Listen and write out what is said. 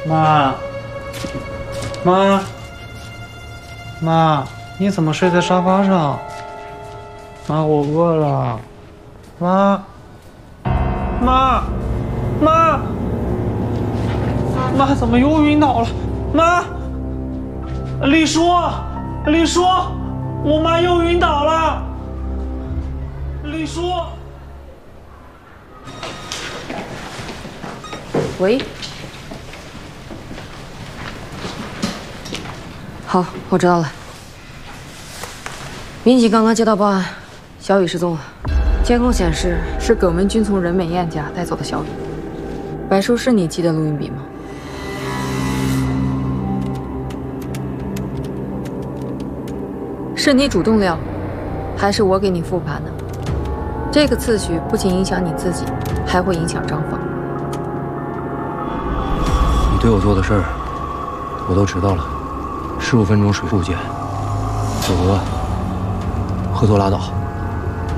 妈，妈，妈，你怎么睡在沙发上？妈，我饿了。妈，妈，妈，妈怎么又晕倒了？妈，李叔，李叔，我妈又晕倒了。李叔， 喂。 好，我知道了。民警刚刚接到报案，小雨失踪了。监控显示是耿文军从任美燕家带走的小雨。白叔，是你寄的录音笔吗？是你主动撂，还是我给你复盘呢？这个次序不仅影响你自己，还会影响张放。 你对我做的事儿，我都知道了。15分钟水复健，否则喝多拉倒。